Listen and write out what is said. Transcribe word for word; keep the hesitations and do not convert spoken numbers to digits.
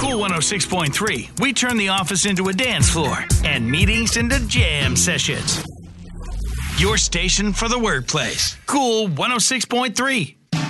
Cool one oh six point three. We turn the office into a dance floor and meetings into jam sessions. Your station for the workplace. Cool one oh six point three.